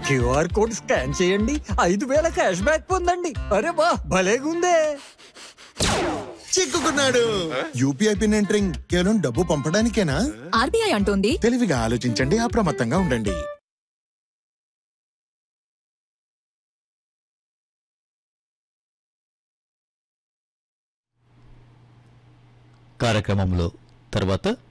QR code scan చేయండి, 5,000 cash back పొందండి. అరే వా, భలేగుందే. చిక్కుకున్నాడు. యూపీఐ పిన్ ఎంటరింగ్ కేవలం డబ్బు పంపడానికేనా? ఆర్బీఐ అంటోంది తెలివిగా ఆలోచించండి, అప్రమత్తంగా ఉండండి. కార్యక్రమంలో తర్వాత